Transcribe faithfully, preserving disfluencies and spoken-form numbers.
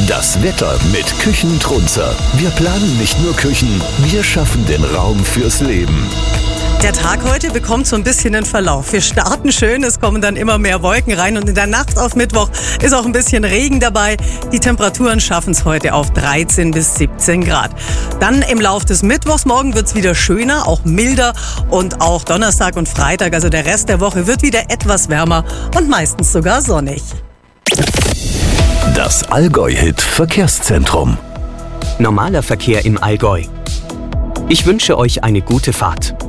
Das Wetter mit Küchentrunzer. Wir planen nicht nur Küchen, wir schaffen den Raum fürs Leben. Der Tag heute bekommt so ein bisschen den Verlauf. Wir starten schön, es kommen dann immer mehr Wolken rein und in der Nacht auf Mittwoch ist auch ein bisschen Regen dabei. Die Temperaturen schaffen es heute auf dreizehn bis siebzehn Grad. Dann im Lauf des Mittwochs morgen wird es wieder schöner, auch milder und auch Donnerstag und Freitag, also der Rest der Woche, wird wieder etwas wärmer und meistens sogar sonnig. Das Allgäu-Hit Verkehrszentrum. Normaler Verkehr im Allgäu. Ich wünsche euch eine gute Fahrt.